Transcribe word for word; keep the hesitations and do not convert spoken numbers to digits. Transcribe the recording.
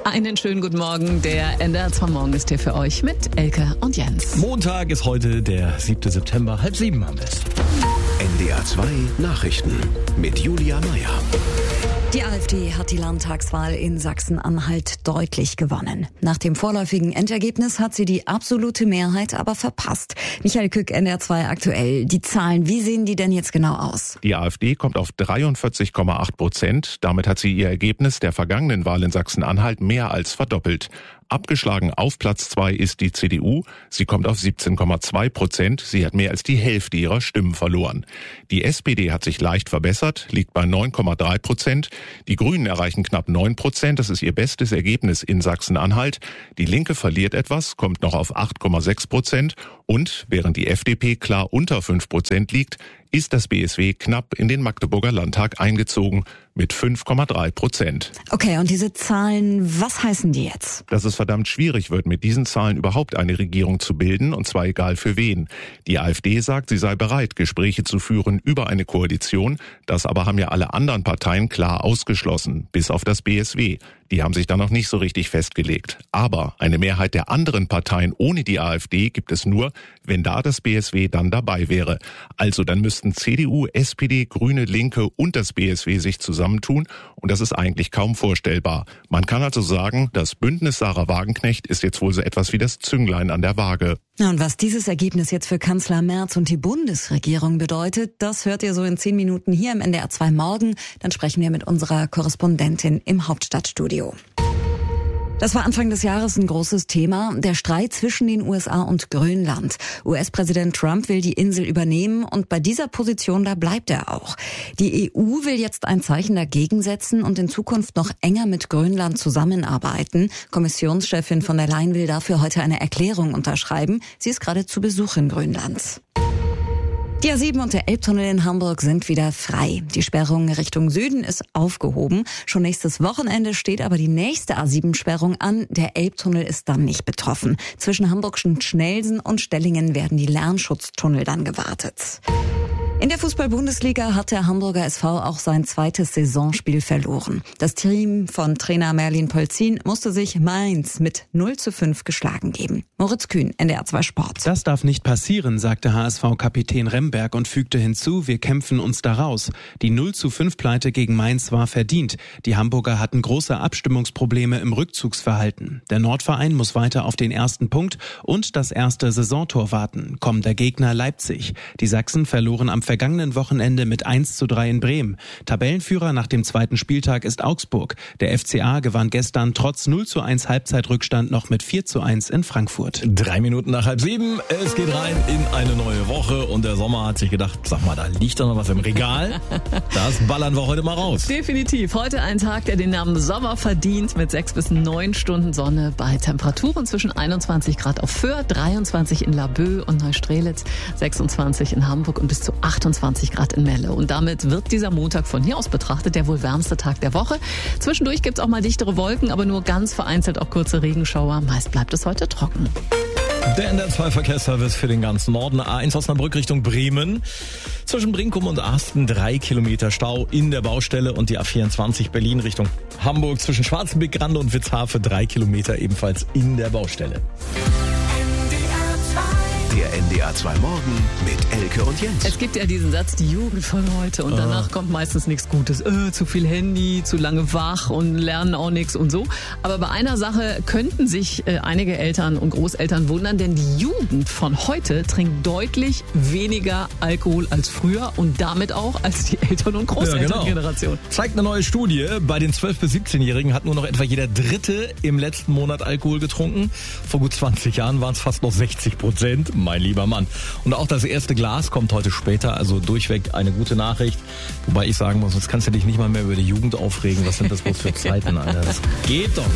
Einen schönen guten Morgen. Der N D R zwei Morgen ist hier für euch mit Elke und Jens. Montag ist heute der siebte September, halb sieben haben wir es. N D R zwei Nachrichten mit Julia Meyer. Die AfD hat die Landtagswahl in Sachsen-Anhalt deutlich gewonnen. Nach dem vorläufigen Endergebnis hat sie die absolute Mehrheit aber verpasst. Michael Kück, N D R zwei aktuell. Die Zahlen, wie sehen die denn jetzt genau aus? Die AfD kommt auf dreiundvierzig Komma acht Prozent. Damit hat sie ihr Ergebnis der vergangenen Wahl in Sachsen-Anhalt mehr als verdoppelt. Abgeschlagen auf Platz zwei ist die C D U. Sie kommt auf siebzehn Komma zwei Prozent. Sie hat mehr als die Hälfte ihrer Stimmen verloren. Die S P D hat sich leicht verbessert, liegt bei neun Komma drei Prozent. Die Grünen erreichen knapp neun Prozent. Das ist ihr bestes Ergebnis in Sachsen-Anhalt. Die Linke verliert etwas, kommt noch auf acht Komma sechs Prozent. Und während die F D P klar unter fünf Prozent liegt, ist das B S W knapp in den Magdeburger Landtag eingezogen mit fünf Komma drei Prozent. Okay, und diese Zahlen, was heißen die jetzt? Dass es verdammt schwierig wird, mit diesen Zahlen überhaupt eine Regierung zu bilden, und zwar egal für wen. Die AfD sagt, sie sei bereit, Gespräche zu führen über eine Koalition. Das aber haben ja alle anderen Parteien klar ausgeschlossen, bis auf das B S W. Die haben sich da noch nicht so richtig festgelegt. Aber eine Mehrheit der anderen Parteien ohne die AfD gibt es nur, wenn da das B S W dann dabei wäre. Also dann müssten C D U, S P D, Grüne, Linke und das B S W sich zusammentun. Und das ist eigentlich kaum vorstellbar. Man kann also sagen, das Bündnis Sarah Wagenknecht ist jetzt wohl so etwas wie das Zünglein an der Waage. Ja, und was dieses Ergebnis jetzt für Kanzler Merz und die Bundesregierung bedeutet, das hört ihr so in zehn Minuten hier im N D R zwei Morgen. Dann sprechen wir mit unserer Korrespondentin im Hauptstadtstudio. Das war Anfang des Jahres ein großes Thema, der Streit zwischen den U S A und Grönland. U S-Präsident Trump will die Insel übernehmen und bei dieser Position, da bleibt er auch. Die E U will jetzt ein Zeichen dagegen setzen und in Zukunft noch enger mit Grönland zusammenarbeiten. Kommissionschefin von der Leyen will dafür heute eine Erklärung unterschreiben. Sie ist gerade zu Besuch in Grönland. Die A sieben und der Elbtunnel in Hamburg sind wieder frei. Die Sperrung Richtung Süden ist aufgehoben. Schon nächstes Wochenende steht aber die nächste A sieben Sperrung an. Der Elbtunnel ist dann nicht betroffen. Zwischen Hamburgschen Schnelsen und Stellingen werden die Lärmschutztunnel dann gewartet. In der Fußball-Bundesliga hat der Hamburger S V auch sein zweites Saisonspiel verloren. Das Team von Trainer Merlin Polzin musste sich Mainz mit null zu fünf geschlagen geben. Moritz Kühn, N D R zwei Sport. Das darf nicht passieren, sagte H S V-Kapitän Remberg und fügte hinzu, wir kämpfen uns da raus. Die null zu fünf Pleite gegen Mainz war verdient. Die Hamburger hatten große Abstimmungsprobleme im Rückzugsverhalten. Der Nordverein muss weiter auf den ersten Punkt und das erste Saisontor warten. Kommender Gegner Leipzig. Die Sachsen verloren am vergangenen Wochenende mit eins zu drei in Bremen. Tabellenführer nach dem zweiten Spieltag ist Augsburg. Der F C A gewann gestern trotz null zu eins Halbzeitrückstand noch mit vier zu eins in Frankfurt. Drei Minuten nach halb sieben, es geht rein in eine neue Woche und der Sommer hat sich gedacht, sag mal, da liegt doch noch was im Regal. Das ballern wir heute mal raus. Definitiv. Heute ein Tag, der den Namen Sommer verdient, mit sechs bis neun Stunden Sonne bei Temperaturen zwischen einundzwanzig Grad auf Föhr, dreiundzwanzig in Laboe und Neustrelitz, sechsundzwanzig in Hamburg und bis zu achtundzwanzig Grad in Melle. Und damit wird dieser Montag von hier aus betrachtet der wohl wärmste Tag der Woche. Zwischendurch gibt's auch mal dichtere Wolken, aber nur ganz vereinzelt auch kurze Regenschauer. Meist bleibt es heute trocken. Der N D R zwei Verkehrsservice für den ganzen Norden. A eins Osnabrück Richtung Bremen. Zwischen Brinkum und Asten drei Kilometer Stau in der Baustelle und die A vierundzwanzig Berlin Richtung Hamburg zwischen Schwarzenbeck, Rande und Witzhafe drei Kilometer ebenfalls in der Baustelle. Der N D R zwei Morgen mit Elke und Jens. Es gibt ja diesen Satz, die Jugend von heute, und danach kommt meistens nichts Gutes. Äh, zu viel Handy, zu lange wach und lernen auch nichts und so. Aber bei einer Sache könnten sich äh, einige Eltern und Großeltern wundern, denn die Jugend von heute trinkt deutlich weniger Alkohol als früher und damit auch als die Eltern- und Großelterngeneration. Ja, genau. Zeigt eine neue Studie, bei den zwölf- bis siebzehnjährigen hat nur noch etwa jeder Dritte im letzten Monat Alkohol getrunken. Vor gut zwanzig Jahren waren es fast noch sechzig Prozent. Mein lieber Mann. Und auch das erste Glas kommt heute später, also durchweg eine gute Nachricht. Wobei ich sagen muss, jetzt kannst du dich nicht mal mehr über die Jugend aufregen. Was sind das bloß für Zeiten, Alter? Das geht doch